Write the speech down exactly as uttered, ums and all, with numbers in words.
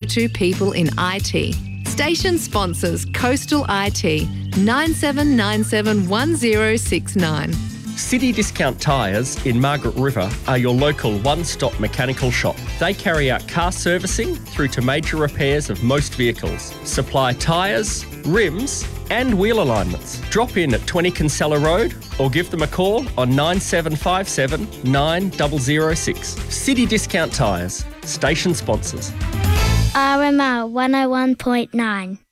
go-to people in I T. Station sponsors Coastal I T, nine seven nine seven one zero six nine. City Discount Tyres in Margaret River are your local one-stop mechanical shop. They carry out car servicing through to major repairs of most vehicles, supply tyres, rims and wheel alignments. Drop in at twenty Kinsella Road or give them a call on nine seven five seven nine zero zero six. City Discount Tyres, station sponsors. R M R one oh one point nine.